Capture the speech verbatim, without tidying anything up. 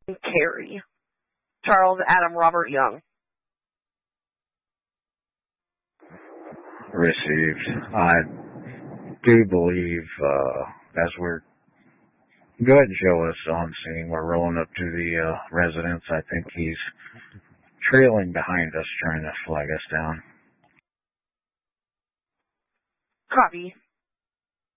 Carey. Charles Adam Robert Young. Received. I do believe, uh, as we're, go ahead and show us on scene. We're rolling up to the, uh, residence. I think he's trailing behind us, trying to flag us down. Copy.